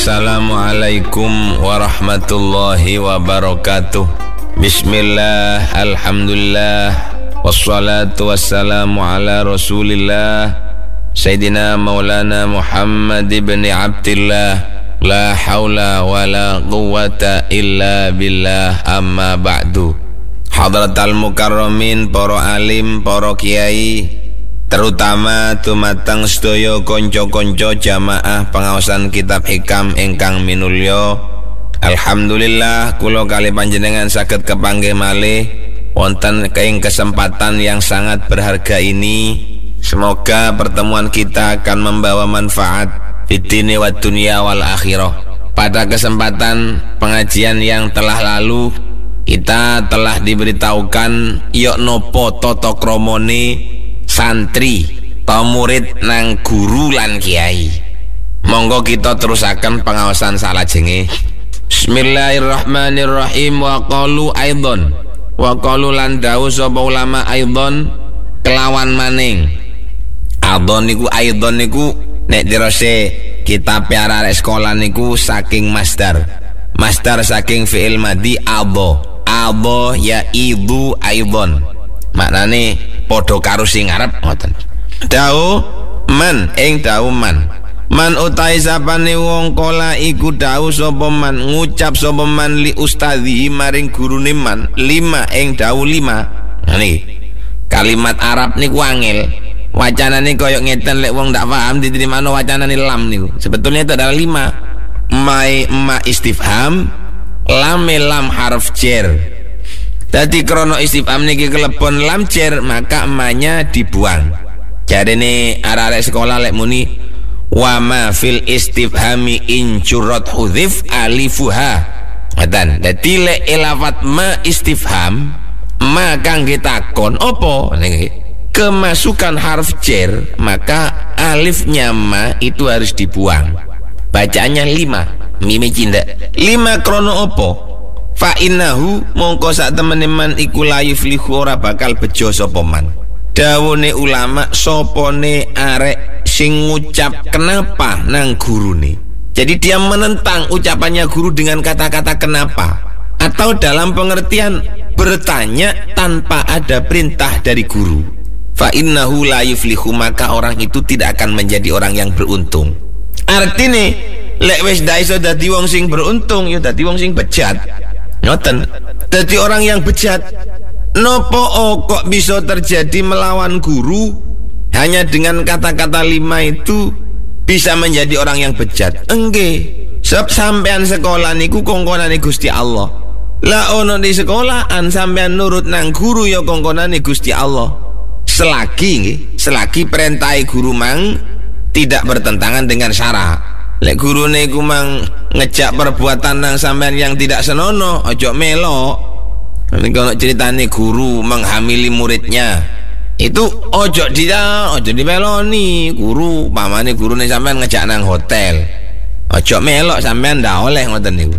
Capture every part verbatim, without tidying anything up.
Assalamualaikum warahmatullahi wabarakatuh. Bismillah, alhamdulillah, wassalatu wassalamu ala rasulillah Sayyidina Maulana Muhammad ibn Abdillah. La hawla wa la quwwata illa billah, amma ba'du. Hadratal mukarramin, para alim, para kiai, terutama dumateng sedaya konco-konco jamaah pengawasan kitab hikam ingkang minulya. Alhamdulillah kula kali panjenengan saged kepanggih malih wonten ing kesempatan yang sangat berharga ini. Semoga pertemuan kita akan membawa manfaat fid dini wad dunya wal akhirah. Pada kesempatan pengajian yang telah lalu, kita telah diberitahukan yok nopo tata kramane santri atau murid nang guru lan kiai. Monggo kita terusaken pengawasan salajenge. Bismillahirrahmanirrahim. Wa qalu aidon, wa qalu lan dawuh sapa ulama aidon kelawan maning. Aidon niku aidon niku nek dirose kitab arek sekolah niku saking masdar. Masdar saking fi'il madhi adho. Adho ya idu aidon. Maknane padha karo sing arep ngoten. Dawuh man ing dawuh man. Man utai sapane wong kala iku dawuh sapa man, ngucap sapa man li ustadhi maring gurune man, lima ing dawuh lima. Nah niki kalimat Arab niku angel. Wacanane koyo ngeten, lek wong ndak paham diterimano wacanane lam niku. Sebetulnya itu adalah lima. Mai ma istifham, lam lam harf jar. Dadi krono istifham niki kelebon lam jar, maka emanya dibuang. Jarene arek-arek sekolah lek muni wa ma fil istifhami in jurat hudhif alifuha. Ngoten. Dadi lek lafat ma istifham, ma kangge takon apa niki kemasukan harf jar, maka alifnya ma itu harus dibuang. Bacaannya lima, mime cinda. Lima krono apa? Fa innahu mongko sak temene man iku layuf lihu ora bakal bejo sapa man. Dawone ulama sopone arek sing ngucap kenapa nang gurune. Jadi dia menentang ucapannya guru dengan kata-kata kenapa, atau dalam pengertian bertanya tanpa ada perintah dari guru. Fa innahu layuf lihu, maka orang itu tidak akan menjadi orang yang beruntung. Artine lek wis ndak iso dadi wong sing beruntung, ya dadi wong sing bejat. Ngoten. Dadi orang yang bejat. Nopo oh, kok bisa terjadi melawan guru hanya dengan kata-kata lima itu bisa menjadi orang yang bejat? Engge. Sebab sampean sekolah niku kongkonane Gusti Allah. Lah ono di sekolahan sampean nurut nang guru ya kongkonane Gusti Allah. Selagi nggih, selagi perintah guru mang tidak bertentangan dengan syara. Lek gurune iku mang ngejak perbuatan nang sampean yang tidak senono, ojo melok. Nek ono ceritane guru menghamili muridnya, itu ojo dia, ojo dimeloni. Guru pamane gurune sampean ngejak nang hotel, ojo melok sampean ndak oleh ngoten niku.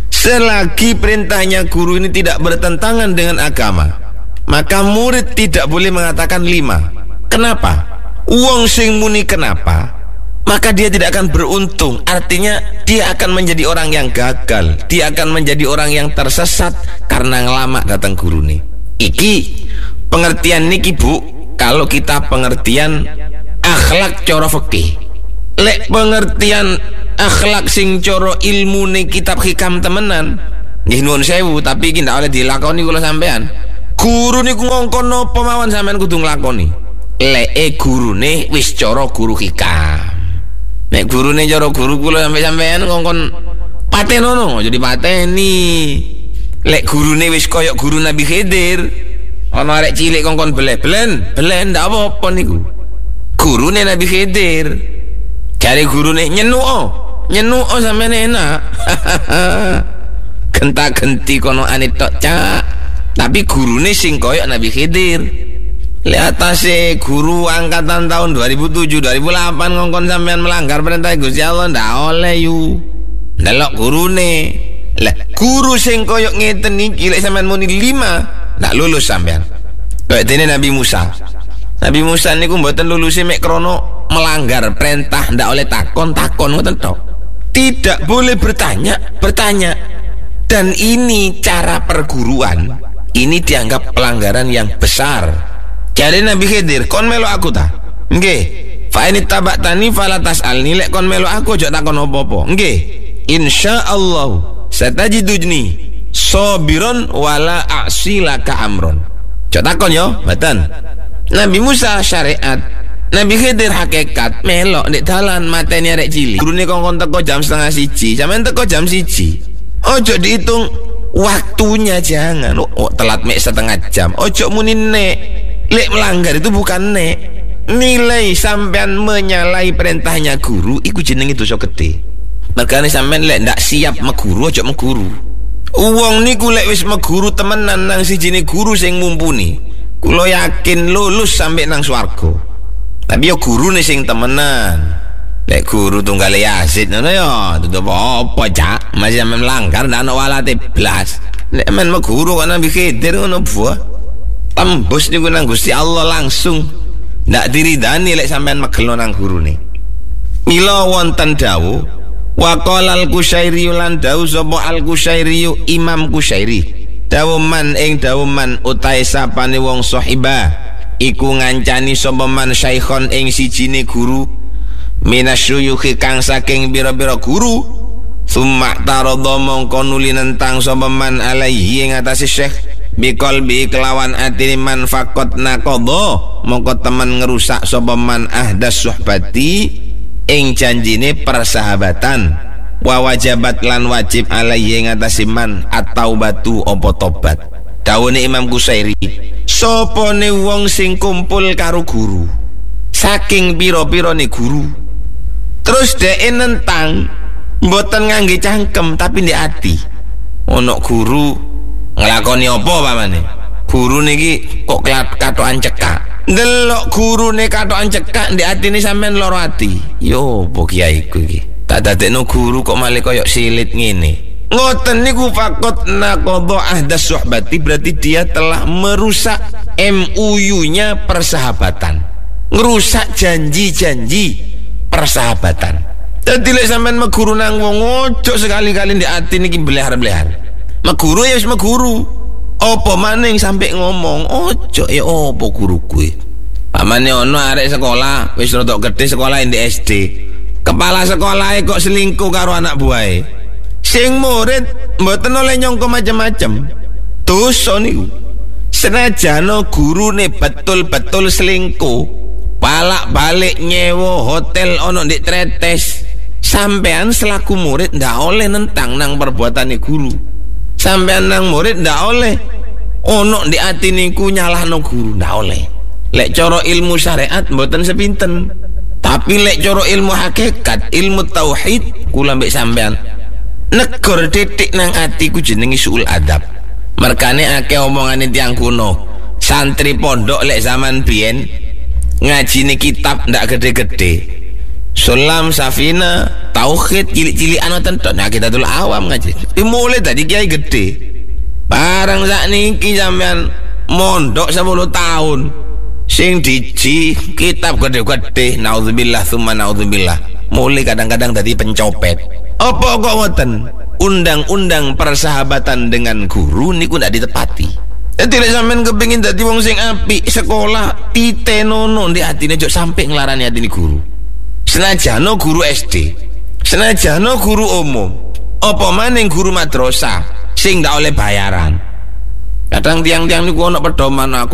Selagi perintahnya guru ini tidak bertentangan dengan agama, maka murid tidak boleh mengatakan lima. Kenapa? Wong sing muni kenapa, maka dia tidak akan beruntung. Artinya dia akan menjadi orang yang gagal. Dia akan menjadi orang yang tersesat karena ngelama datang guru nih. Iki pengertian niki bu, kalau kita pengertian akhlak coro fikih. Lek pengertian akhlak sing coro ilmu nih kitab hikam temenan, nggih nuwun sewu, tapi iki ndak oleh dilakoni kula sampean. Guru niku ngongkon napa mawon sampean kudu nglakoni. Lek e gurune wis coro guru hikam. Nek gurune cara guru kula sampe-sampean ngongkon patenono, jadi pateni. Lek gurune wis koyok guru Nabi Khidir, ana arek cilik ngongkon belen, belen ndak apa-apa niku. Gurune Nabi Khidir. Cari gurune nyenuo, nyenuo sampean enak. Genta-genti kono ane tok cak. Tapi gurune sing koyok Nabi Khidir. Lihat atase guru angkatan tahun dua ribu tujuh dua ribu delapan ngongkon sampean melanggar perintah Gusti Allah ndak oleh yu. Ndelok gurune. Lah guru sing koyok ngeten iki lek sampean muni lima ndak lulus sampean. Kayak dene Nabi Musa. Nabi Musa niku mboten lulus mek krana melanggar perintah ndak oleh takon-takon ngoten tok. tidak boleh bertanya, bertanya. Dan ini cara perguruan, ini dianggap pelanggaran yang besar. Jadi Nabi Khidir, kon melo aku ta? Nggih. Fa in tabatani fala tas'alni, lek kon melo aku aja takon apa-apa. Nggih. Insyaallah satajiduni sabiron wala a'silaka amron. Aja takon yo, mboten. Nabi Musa syariat, Nabi Khidir hakikat, melok ndek dalan mateni arek cilik. Gurune kongkon teko jam setengah siji, sampean teko jam siji. Ojo dihitung waktunya, jangan. Oh, telat mek setengah jam. Ojo muni nek. Lek melanggar itu bukan nek. Nilai sampean menyalahi perintahnya guru iku jenenge dosa gede. Makane sampean lek ndak siap meguru, ojo meguru. Wong niku lek wis meguru temenan nang sijine guru sing mumpuni, kula yakin lulus sampai nang swarga. Tapi yo gurune sing temenan. Lek guru tunggal Yazid ngono ya, tutup apa cak? Masih sampe melanggar ndak ono walate blas. Lek men guru kok Nabi Khidir ngono buah. Tembus niku nang Gusti Allah langsung. Ndak diridani lek sampean megelo nang gurune. Mila wonten dawuh wa qala al-Qusyairi lan dawuh sapa al-Qusyairi Imam Qusyairi. Dawuh man ing dawuh man utahe sapane wong sahibah iku ngancani sapa man syaikhon ing sijine guru minasyuyukhi kang saking bira-bira guru summa taradha mongko nuli nentang sapa man alaihi ing atase syekh bikol bi kelawan atine man fakot naqadha mongko temen ngerusak sapa man ahdas suhbati ing janjine persahabatan wa wajabat lan wajib alaihi ing atase man at-taubatu apa tobat. Dawuhne Imam Qusyairi, sopone wong sing kumpul karo guru saking pira-pirane guru terus dhek nentang mboten ngangge cangkem tapi ndek ati. Ono guru nglakoni apa pamane? Guru niki kok katokan cekak. Ndelok gurune katokan cekak ndek atine sampean lara ati. Yo apa kiaiku iki? Tak dadekno guru kok malah koyo silit ngene. Ngoten niku fakot naqadha ahdas suhbati, berarti dia telah merusak M U U-nya persahabatan. Ngerusak janji-janji persahabatan. Dadi lek sampean meguru nang wong ojo sekali-kali ndek ati niki blehar-blehar. Meguru ya wis meguru. Apa maning sampai ngomong ojo ya apa guru kuwi. Pamane ono arek sekolah wis rada gedhe sekolah ndek S D. Kepala sekolahe kok selingkuh karo anak buahe. Sing murid mboten oleh nyangka macam-macam. Dosa niku. Senajan gurune betul-betul selingkuh, palak balik nyewa hotel ono ndek Tretes, sampean selaku murid ndak oleh nentang nang perbuatane guru. Sampean nang murid ndak oleh ono ndek ati niku nyalahno guru, ndak oleh. Lek cara ilmu syariat mboten sepinten, tapi lek cara ilmu hakikat, ilmu tauhid kula mbek sampean negor titik nang ati ku jenenge suul adab. Merkane akeh omongane tiyang kuno, santri pondok lek zaman biyen ngajine kitab ndak gede-gede, Sulam, Safina, Tauhid, cilik-cilikan wonten tok. Nah kita dulu awam ngaji. Mulai tadi kiai gede. Barang sakniki sampean mondok sepuluh tahun sing diji kitab gede-gede, naudzubillah tsumma naudzubillah. Mulai kadang-kadang dadi pencopet. Apa kok ngoten? Undang-undang persahabatan dengan guru niku ndak ditepati. Jadi lek sampean kepengin dadi wong sing apik sekolah, titenono ndek atine aja sampe nglarani atine guru. Senajano guru S D, senajano guru umum, apa maning guru madrasah sing ndak oleh bayaran. Kadang tiang-tiang niku ana pedoman aku